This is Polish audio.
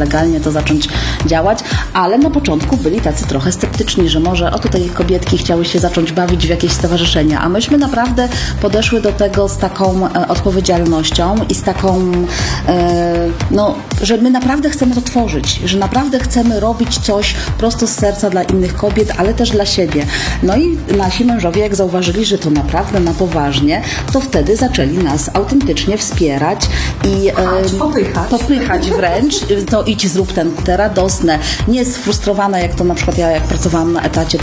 legalnie to zacząć działać, ale na początku byli tacy trochę sceptyczni, że może tutaj kobietki chciały się zacząć bawić w jakieś stowarzyszenia, a myśmy naprawdę podeszły do tego z taką odpowiedzialnością i z taką, że my naprawdę chcemy to tworzyć, że naprawdę chcemy robić coś prosto z serca dla innych kobiet, ale też dla siebie. No i nasi mężowie, jak zauważyli, że to naprawdę na poważnie, to wtedy zaczęli nas autentycznie wspierać i popychać wręcz, to idź zrób te radosne, nie sfrustrowana, jak to na przykład ja, jak pracowałam na etacie,